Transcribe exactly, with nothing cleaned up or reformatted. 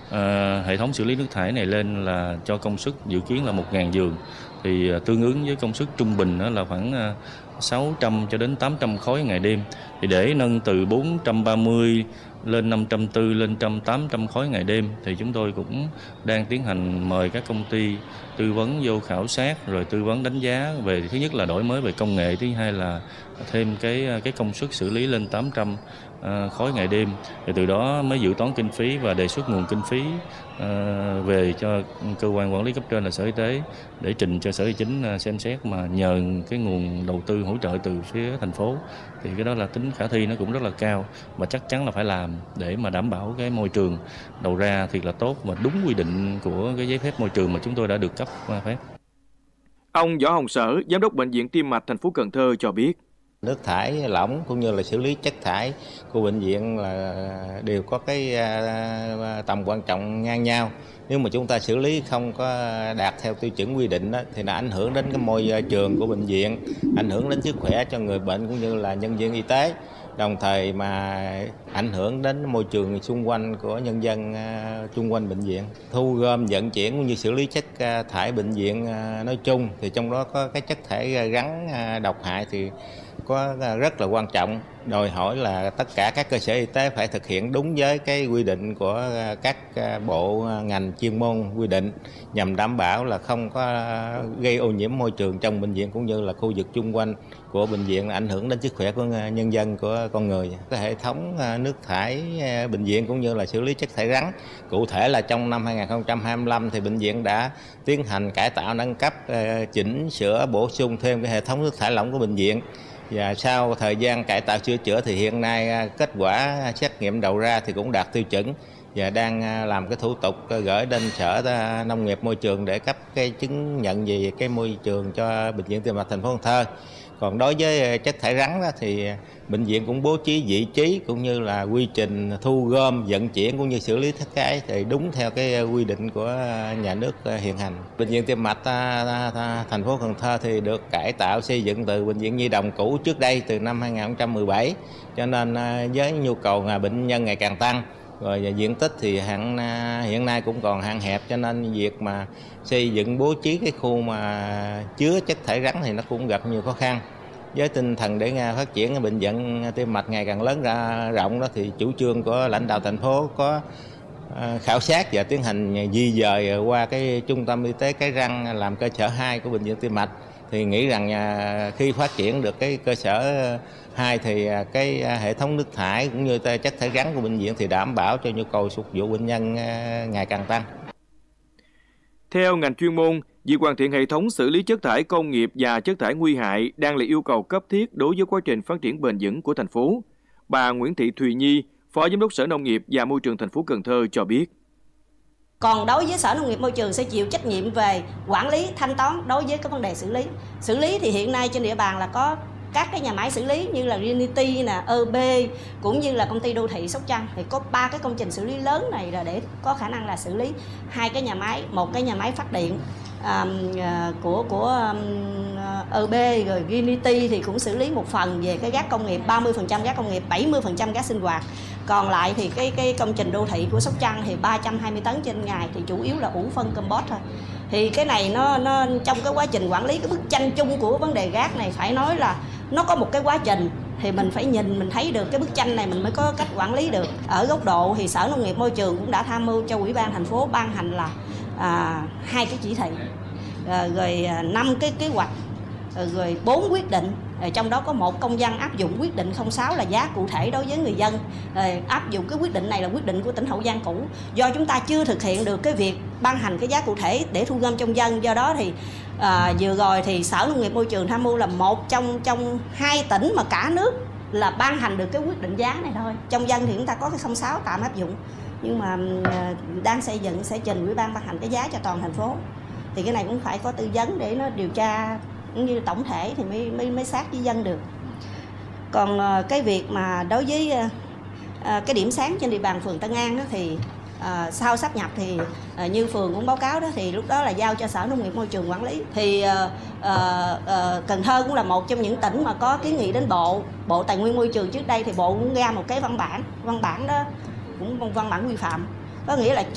à, hệ thống xử lý nước thải này lên là cho công suất dự kiến là một nghìn giường, thì à, tương ứng với công suất trung bình đó là khoảng à, sáu trăm cho đến tám trăm khối ngày đêm. Thì để nâng từ bốn trăm ba mươi lên năm trăm tư lên trăm tám trăm khối ngày đêm thì chúng tôi cũng đang tiến hành mời các công ty tư vấn vô khảo sát, rồi tư vấn đánh giá về thứ nhất là đổi mới về công nghệ, thứ hai là thêm cái cái công suất xử lý lên tám trăm à, khối ngày đêm, thì từ đó mới dự toán kinh phí và đề xuất nguồn kinh phí à, về cho cơ quan quản lý cấp trên là Sở Y tế để trình cho Sở Tài Chính à, xem xét mà nhờ cái nguồn đầu tư hỗ trợ từ phía thành phố. Thì cái đó là tính khả thi nó cũng rất là cao và chắc chắn là phải làm để mà đảm bảo cái môi trường đầu ra thiệt là tốt và đúng quy định của cái giấy phép môi trường mà chúng tôi đã được cấp phép. Ông Võ Hồng Sở, Giám đốc Bệnh viện Tim mạch thành phố Cần Thơ cho biết. Nước thải lỏng cũng như là xử lý chất thải của bệnh viện là đều có cái tầm quan trọng ngang nhau. Nếu mà chúng ta xử lý không có đạt theo tiêu chuẩn quy định đó, thì nó ảnh hưởng đến cái môi trường của bệnh viện, ảnh hưởng đến sức khỏe cho người bệnh cũng như là nhân viên y tế, đồng thời mà ảnh hưởng đến môi trường xung quanh của nhân dân xung quanh bệnh viện. Thu gom, vận chuyển cũng như xử lý chất thải bệnh viện nói chung, thì trong đó có cái chất thải rắn độc hại thì có rất là quan trọng, đòi hỏi là tất cả các cơ sở y tế phải thực hiện đúng với cái quy định của các bộ ngành chuyên môn quy định, nhằm đảm bảo là không có gây ô nhiễm môi trường trong bệnh viện cũng như là khu vực chung quanh của bệnh viện, ảnh hưởng đến sức khỏe của nhân dân, của con người. Cái hệ thống nước thải bệnh viện cũng như là xử lý chất thải rắn, cụ thể là trong năm hai nghìn không trăm hai mươi lăm thì bệnh viện đã tiến hành cải tạo, nâng cấp, chỉnh sửa, bổ sung thêm cái hệ thống nước thải lỏng của bệnh viện. Và sau thời gian cải tạo sửa chữa thì hiện nay kết quả xét nghiệm đầu ra thì cũng đạt tiêu chuẩn và đang làm cái thủ tục gửi đến Sở Nông nghiệp Môi trường để cấp cái chứng nhận về cái môi trường cho Bệnh viện Tim mạch thành phố Cần Thơ. Còn đối với chất thải rắn đó, thì bệnh viện cũng bố trí vị trí cũng như là quy trình thu gom, vận chuyển cũng như xử lý tất cả thì đúng theo cái quy định của nhà nước hiện hành. Bệnh viện Tim mạch thành phố Cần Thơ thì được cải tạo xây dựng từ bệnh viện Nhi đồng cũ trước đây từ năm hai nghìn không trăm mười bảy, cho nên với nhu cầu bệnh nhân ngày càng tăng, rồi diện tích thì hiện hiện nay cũng còn hạn hẹp, cho nên việc mà xây dựng bố trí cái khu mà chứa chất thải rắn thì nó cũng gặp nhiều khó khăn. Với tinh thần để phát triển cái bệnh viện tim mạch ngày càng lớn ra rộng đó, thì chủ trương của lãnh đạo thành phố có khảo sát và tiến hành di dời qua cái trung tâm y tế Cái Răng làm cơ sở hai của bệnh viện tim mạch. Thì nghĩ rằng khi phát triển được cái cơ sở hai thì cái hệ thống nước thải cũng như chất thải rắn của bệnh viện thì đảm bảo cho nhu cầu phục vụ bệnh nhân ngày càng tăng. Theo ngành chuyên môn, việc hoàn thiện hệ thống xử lý chất thải công nghiệp và chất thải nguy hại đang là yêu cầu cấp thiết đối với quá trình phát triển bền vững của thành phố. Bà Nguyễn Thị Thùy Nhi, Phó Giám đốc Sở Nông nghiệp và Môi trường thành phố Cần Thơ cho biết. Còn đối với Sở Nông nghiệp Môi trường sẽ chịu trách nhiệm về quản lý, thanh toán đối với các vấn đề xử lý. Xử lý thì hiện nay trên địa bàn là có các cái nhà máy xử lý như là Trinity, nè, e bê cũng như là công ty đô thị Sóc Trăng, thì có ba cái công trình xử lý lớn này là để có khả năng là xử lý hai cái nhà máy, một cái nhà máy phát điện um, của của um, e bê, rồi Trinity thì cũng xử lý một phần về cái rác công nghiệp, ba mươi phần trăm rác công nghiệp, bảy mươi phần trăm rác sinh hoạt. Còn lại thì cái cái công trình đô thị của Sóc Trăng thì ba trăm hai mươi tấn trên ngày, thì chủ yếu là ủ phân compost thôi. Thì cái này nó nó trong cái quá trình quản lý cái bức tranh chung của vấn đề rác này, phải nói là nó có một cái quá trình, thì mình phải nhìn mình thấy được cái bức tranh này mình mới có cách quản lý được. Ở góc độ thì Sở Nông nghiệp Môi trường cũng đã tham mưu cho Ủy ban thành phố ban hành là à, hai cái chỉ thị, à, rồi năm cái kế hoạch, rồi bốn quyết định. Trong đó có một công văn áp dụng quyết định không sáu là giá cụ thể đối với người dân. Áp dụng cái quyết định này là quyết định của tỉnh Hậu Giang cũ. Do chúng ta chưa thực hiện được cái việc ban hành cái giá cụ thể để thu gom trong dân, do đó thì à, vừa rồi thì Sở Nông nghiệp Môi trường tham mưu là một trong trong hai tỉnh mà cả nước là ban hành được cái quyết định giá này thôi. Trong dân thì chúng ta có cái không sáu tạm áp dụng, nhưng mà à, đang xây dựng sẽ trình Ủy ban ban hành cái giá cho toàn thành phố. Thì cái này cũng phải có tư vấn để nó điều tra cũng như tổng thể thì mới mới mới sát với dân được. Còn cái việc mà đối với à, cái điểm sáng trên địa bàn phường Tân An đó, thì à, sau sáp nhập thì à, như phường cũng báo cáo đó, thì lúc đó là giao cho Sở Nông nghiệp Môi trường quản lý. Thì à, à, Cần Thơ cũng là một trong những tỉnh mà có kiến nghị đến Bộ Bộ Tài nguyên Môi trường trước đây, thì Bộ cũng ra một cái văn bản văn bản đó cũng văn bản quy phạm, có nghĩa là